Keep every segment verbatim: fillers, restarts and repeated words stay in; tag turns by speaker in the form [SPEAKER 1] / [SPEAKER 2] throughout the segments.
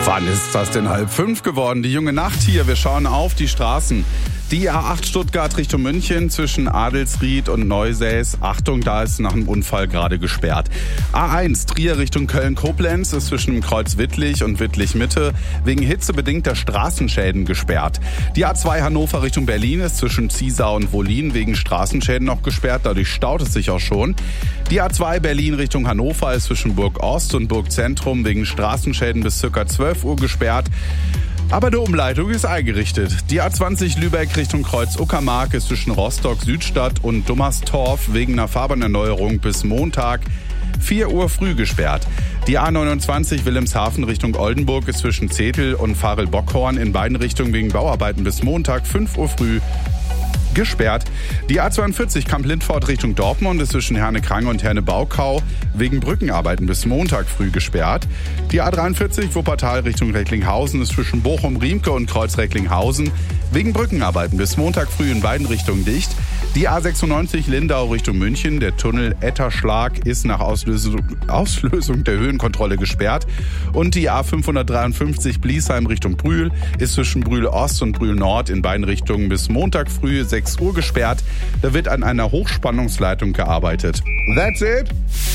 [SPEAKER 1] Wann ist das denn halb fünf geworden? Die junge Nacht hier. Wir schauen auf die Straßen. Die A acht Stuttgart Richtung München zwischen Adelsried und Neusäß. Achtung, da ist nach einem Unfall gerade gesperrt. A eins Trier Richtung Köln-Koblenz ist zwischen dem Kreuz Wittlich und Wittlich-Mitte wegen hitzebedingter Straßenschäden gesperrt. Die A zwei Hannover Richtung Berlin ist zwischen Ziesau und Wollin wegen Straßenschäden noch gesperrt. Dadurch staut es sich auch schon. Die A zwei Berlin Richtung Hannover ist zwischen Burg Ost und Burg Zentrum wegen Straßenschäden bis ca. zwölf Uhr gesperrt. Aber die Umleitung ist eingerichtet. Die A zwanzig Lübeck Richtung Kreuz Uckermark ist zwischen Rostock Südstadt und Dummerstorf wegen einer Fahrbahnerneuerung bis Montag vier Uhr früh gesperrt. Die A neunundzwanzig Wilhelmshaven Richtung Oldenburg ist zwischen Zetel und Varel-Bockhorn in beiden Richtungen wegen Bauarbeiten bis Montag fünf Uhr früh gesperrt. Die A zweiundvierzig Kamp-Lindfort Richtung Dortmund ist zwischen Herne-Krange und Herne-Baukau wegen Brückenarbeiten bis Montag früh gesperrt. Die A dreiundvierzig Wuppertal Richtung Recklinghausen ist zwischen Bochum-Riemke und Kreuz-Recklinghausen wegen Brückenarbeiten bis Montag früh in beiden Richtungen dicht. Die A sechsundneunzig Lindau Richtung München, der Tunnel Etterschlag ist nach Auslösung, Auslösung der Höhenkontrolle gesperrt. Und die A fünfhundertdreiundfünfzig Bliesheim Richtung Brühl ist zwischen Brühl Ost und Brühl Nord in beiden Richtungen bis Montag früh sechs Uhr gesperrt. Da wird an einer Hochspannungsleitung gearbeitet. That's it.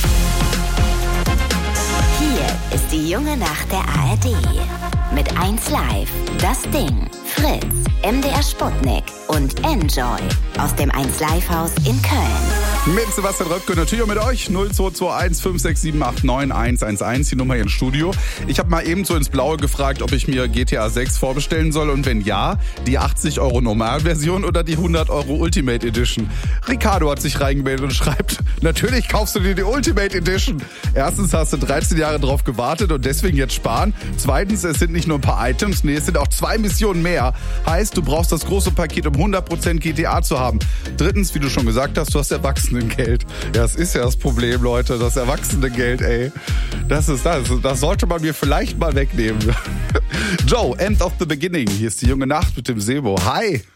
[SPEAKER 2] Hier ist die junge Nacht der A R D. Mit eins Live, das Ding, Fritz, M D R Sputnik und Enjoy aus dem eins Live Haus in Köln.
[SPEAKER 1] Mit Sebastian Röpke natürlich auch mit euch. null zwei zwei eins fünf sechs sieben acht neun eins eins eins, die Nummer hier im Studio. Ich habe mal eben so ins Blaue gefragt, ob ich mir G T A sechs vorbestellen soll. Und wenn ja, die achtzig Euro Normalversion oder die hundert Euro Ultimate Edition. Ricardo hat sich reingemeldet und schreibt, natürlich kaufst du dir die Ultimate Edition. Erstens hast du dreizehn Jahre drauf gewartet und deswegen jetzt sparen. Zweitens, es sind nicht nur ein paar Items, nee, es sind auch zwei Missionen mehr. Heißt, du brauchst das große Paket, um hundert Prozent G T A zu haben. Drittens, wie du schon gesagt hast, du hast Erwachsenengeld. Ja, das ist ja das Problem, Leute, das Erwachsenengeld, ey. Das ist das. Das sollte man mir vielleicht mal wegnehmen. Joe, End of the Beginning. Hier ist die junge Nacht mit dem Sebo. Hi.